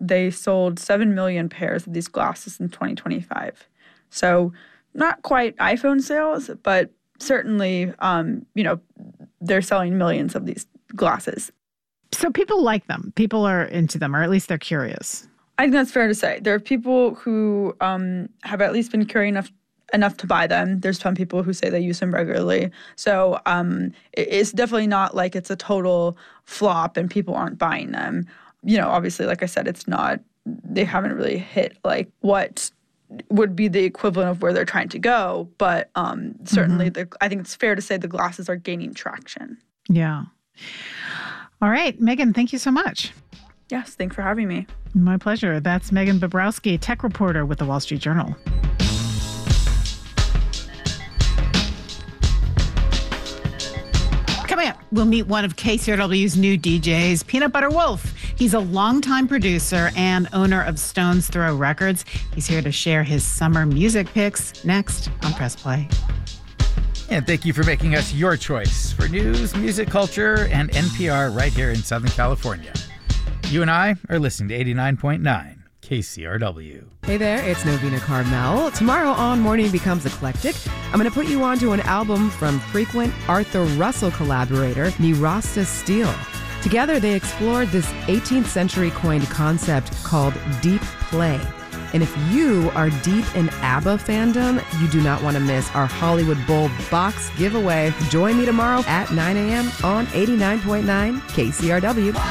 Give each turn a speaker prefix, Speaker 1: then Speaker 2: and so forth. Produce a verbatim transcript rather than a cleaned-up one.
Speaker 1: they sold seven million pairs of these glasses in twenty twenty-five. So not quite iPhone sales, but certainly, um, you know, they're selling millions of these glasses.
Speaker 2: So people like them. People are into them, or at least they're curious.
Speaker 1: I think that's fair to say. There are people who um, have at least been curious enough enough to buy them. There's some people who say they use them regularly. So um, it's definitely not like it's a total flop and people aren't buying them. You know, obviously, like I said, it's not, they haven't really hit like what would be the equivalent of where they're trying to go. But um, certainly, mm-hmm. the, I think it's fair to say the glasses are gaining traction.
Speaker 2: Yeah. All right, Megan, thank you so much.
Speaker 1: Yes, thanks for having me.
Speaker 2: My pleasure. That's Megan Bobrowski, tech reporter with The Wall Street Journal. Coming up, we'll meet one of K C R W's new D Js, Peanut Butter Wolf. He's a longtime producer and owner of Stone's Throw Records. He's here to share his summer music picks next on Press Play.
Speaker 3: And thank you for making us your choice for news, music, culture, and N P R right here in Southern California. You and I are listening to eighty-nine point nine K C R W.
Speaker 4: Hey there, it's Novena Carmel. Tomorrow on Morning Becomes Eclectic, I'm going to put you onto an album from frequent Arthur Russell collaborator Nirasta Steele. Together, they explored this eighteenth century coined concept called deep play. And if you are deep in ABBA fandom, you do not want to miss our Hollywood Bowl box giveaway. Join me tomorrow at nine a.m. on eighty-nine point nine K C R W.